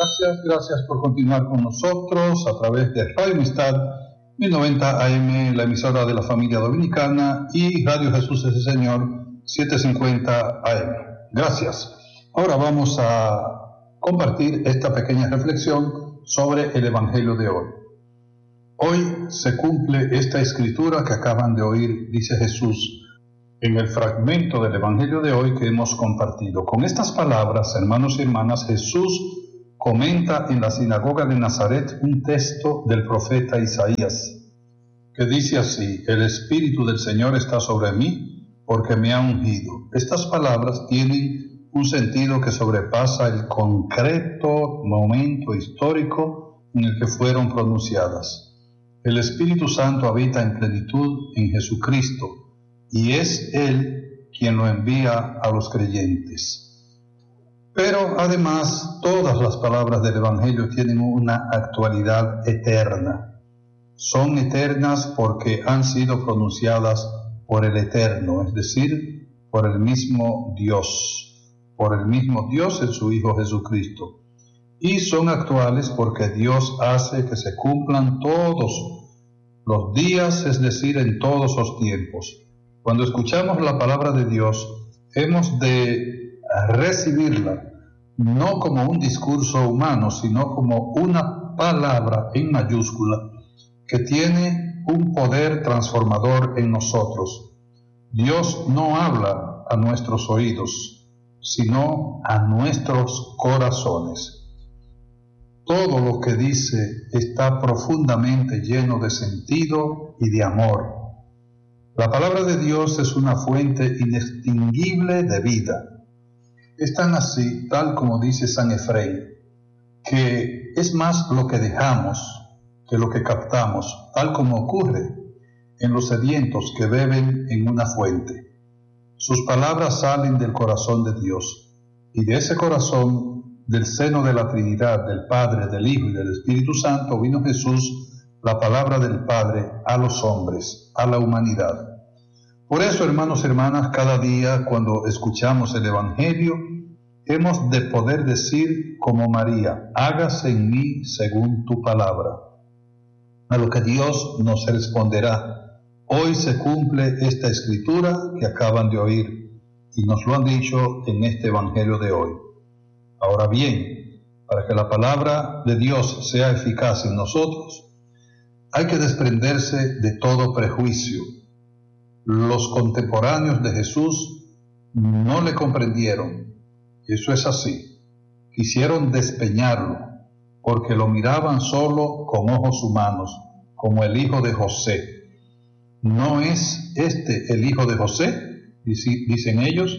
Gracias por continuar con nosotros a través de Radio Amistad 1090 AM, la emisora de la familia dominicana, y Radio Jesús es el Señor 750 AM. Gracias. Ahora vamos a compartir esta pequeña reflexión sobre el Evangelio de hoy. Hoy se cumple esta escritura que acaban de oír, dice Jesús, en el fragmento del Evangelio de hoy que hemos compartido. Con estas palabras, hermanos y hermanas, Jesús comenta en la sinagoga de Nazaret un texto del profeta Isaías, que dice así: el Espíritu del Señor está sobre mí, porque me ha ungido. Estas palabras tienen un sentido que sobrepasa el concreto momento histórico en el que fueron pronunciadas. El Espíritu Santo habita en plenitud en Jesucristo, y es Él quien lo envía a los creyentes. Pero además, todas las palabras del Evangelio tienen una actualidad eterna. Son eternas porque han sido pronunciadas por el Eterno, es decir, por el mismo Dios en su Hijo Jesucristo. Y son actuales porque Dios hace que se cumplan todos los días, es decir, en todos los tiempos. Cuando escuchamos la palabra de Dios, hemos de recibirla no como un discurso humano, sino como una palabra en mayúscula que tiene un poder transformador en nosotros. Dios no habla a nuestros oídos, sino a nuestros corazones. Todo lo que dice está profundamente lleno de sentido y de amor. La palabra de Dios es una fuente inextinguible de vida. Es tan así, tal como dice San Efraín, que es más lo que dejamos que lo que captamos, tal como ocurre en los sedientos que beben en una fuente. Sus palabras salen del corazón de Dios, y de ese corazón, del seno de la Trinidad, del Padre, del Hijo y del Espíritu Santo, vino Jesús, la palabra del Padre, a los hombres, a la humanidad. Por eso, hermanos y hermanas, cada día cuando escuchamos el Evangelio, hemos de poder decir como María: hágase en mí según tu palabra. A lo que Dios nos responderá: hoy se cumple esta escritura que acaban de oír, y nos lo han dicho en este Evangelio de hoy. Ahora bien, para que la palabra de Dios sea eficaz en nosotros, hay que desprenderse de todo prejuicio. Los contemporáneos de Jesús no le comprendieron. Eso es así. Quisieron despeñarlo, porque lo miraban solo con ojos humanos, como el hijo de José. ¿No es este el hijo de José?, dicen ellos.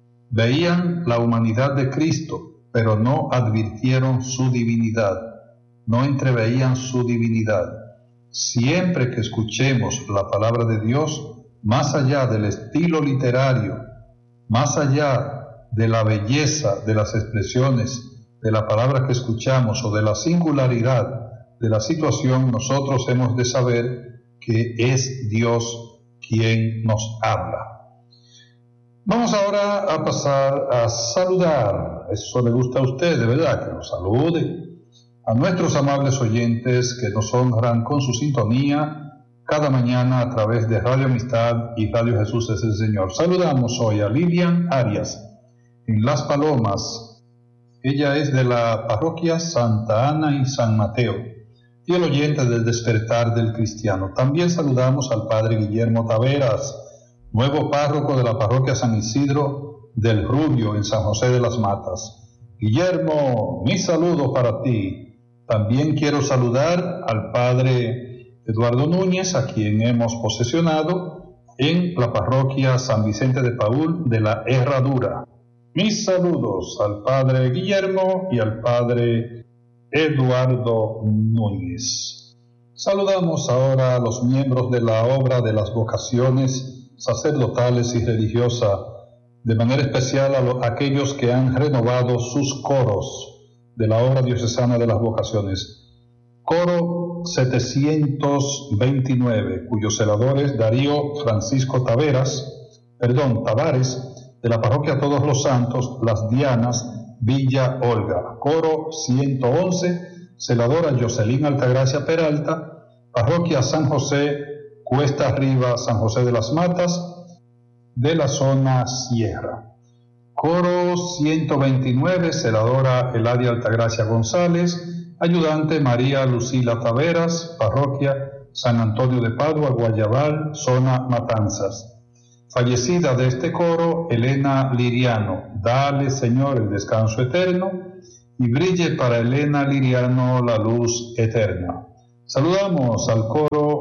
Veían la humanidad de Cristo, pero no advirtieron su divinidad, no entreveían su divinidad. Siempre que escuchemos la palabra de Dios, más allá del estilo literario, más allá de la belleza de las expresiones de la palabra que escuchamos o de la singularidad de la situación, nosotros hemos de saber que es Dios quien nos habla. Vamos ahora a pasar a saludar. Eso le gusta a usted, de verdad, que nos salude. A nuestros amables oyentes que nos honran con su sintonía cada mañana a través de Radio Amistad y Radio Jesús es el Señor. Saludamos hoy a Lilian Arias en Las Palomas. Ella es de la parroquia Santa Ana y San Mateo, y el oyente del Despertar del Cristiano. También saludamos al Padre Guillermo Taveras, nuevo párroco de la parroquia San Isidro del Rubio en San José de las Matas. Guillermo, mi saludo para ti. También quiero saludar al Padre Eduardo Núñez, a quien hemos posesionado en la parroquia San Vicente de Paúl de la Herradura. Mis saludos al Padre Guillermo y al Padre Eduardo Núñez. Saludamos ahora a los miembros de la obra de las vocaciones sacerdotales y religiosas, de manera especial a aquellos que han renovado sus coros de la obra diocesana de las vocaciones. Coro 729, cuyos celadores Darío Francisco Tavares, de la parroquia Todos los Santos, Las Dianas, Villa Olga. Coro 111, celadora Jocelyn Altagracia Peralta, Parroquia San José, Cuesta Arriba, San José de las Matas, de la zona Sierra. Coro 129, celadora Eladia Altagracia González, ayudante María Lucila Taveras, Parroquia San Antonio de Padua, Guayabal, zona Matanzas. Fallecida de este coro, Elena Liriano. Dale, Señor, el descanso eterno, y brille para Elena Liriano la luz eterna. Saludamos al coro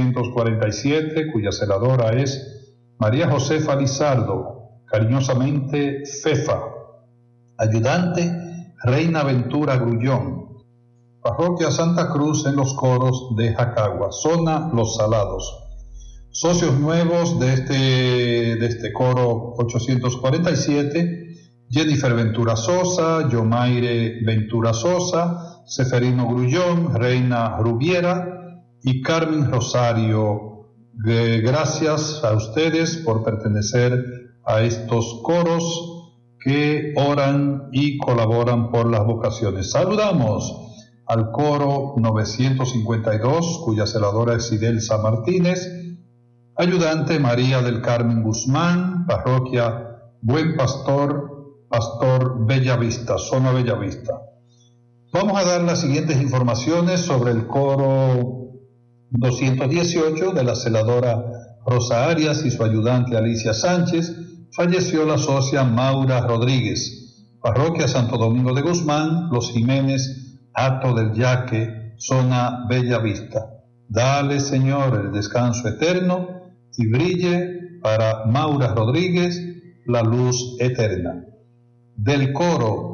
847, cuya celadora es María Josefa Lizardo, cariñosamente Fefa. Ayudante, Reina Ventura Grullón. Parroquia Santa Cruz en los coros de Jacagua, zona Los Salados. Socios nuevos de este coro 847, Jennifer Ventura Sosa, Yomaire Ventura Sosa, Seferino Grullón, Reina Rubiera y Carmen Rosario. Gracias a ustedes por pertenecer a estos coros que oran y colaboran por las vocaciones. Saludamos al coro 952, cuya celadora es Idelsa Martínez, ayudante María del Carmen Guzmán, Parroquia Buen Pastor, Pastor Bellavista, zona Bellavista. Vamos a dar las siguientes informaciones sobre el coro 218 de la celadora Rosa Arias y su ayudante Alicia Sánchez. Falleció la socia Maura Rodríguez, Parroquia Santo Domingo de Guzmán, Los Jiménez, Hato del Yaque, zona Bellavista. Dale, Señor, el descanso eterno y brille para Maura Rodríguez la luz eterna. Del coro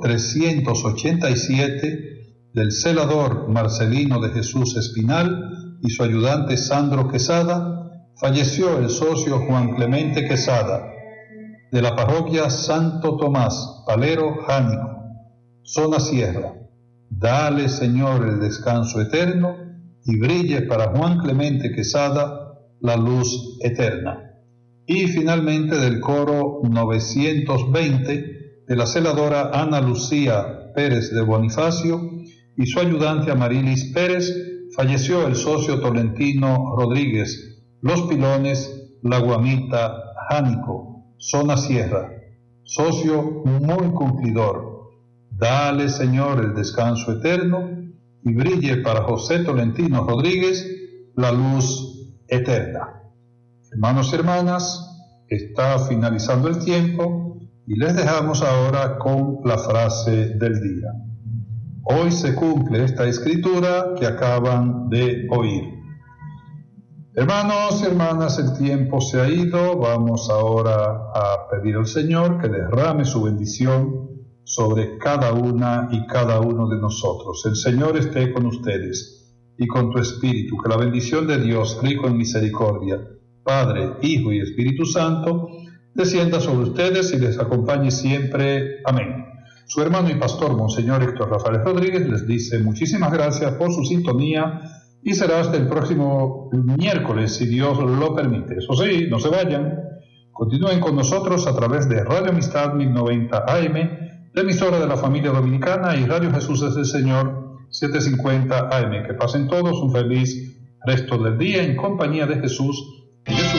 387 del celador Marcelino de Jesús Espinal y su ayudante Sandro Quesada, falleció el socio Juan Clemente Quesada, de la parroquia Santo Tomás, Palero Jánico, zona Sierra. Dale, Señor, el descanso eterno y brille para Juan Clemente Quesada la luz eterna. Y finalmente del coro 920 de la celadora Ana Lucía Pérez de Bonifacio y su ayudante Amarilis Pérez, falleció el socio Tolentino Rodríguez, Los Pilones, La Guamita, Jánico, zona Sierra. Socio muy cumplidor. Dale, Señor, el descanso eterno y brille para José Tolentino Rodríguez la luz eterna. Hermanos y hermanas, está finalizando el tiempo y les dejamos ahora con la frase del día. Hoy se cumple esta escritura que acaban de oír. Hermanos y hermanas, el tiempo se ha ido. Vamos ahora a pedir al Señor que derrame su bendición sobre cada una y cada uno de nosotros. El Señor esté con ustedes y con tu espíritu. Que la bendición de Dios, rico en misericordia, Padre, Hijo y Espíritu Santo, descienda sobre ustedes y les acompañe siempre. Amén. Su hermano y pastor, Monseñor Héctor Rafael Rodríguez, les dice muchísimas gracias por su sintonía y será hasta el próximo miércoles, si Dios lo permite. Eso sí, no se vayan. Continúen con nosotros a través de Radio Amistad 1090 AM, la emisora de la familia dominicana, y Radio Jesús es el Señor 750 AM. Que pasen todos un feliz resto del día en compañía de Jesús y de su